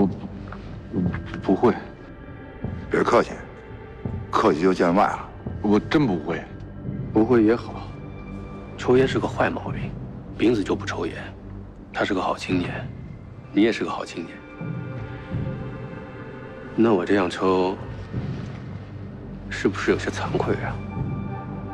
我不会。 别客气，客气就见外了。 我真不会。 不会也好。抽烟是个坏毛病，斌子就不抽烟，他是个好青年，你也是个好青年。那我这样抽，是不是有些惭愧啊？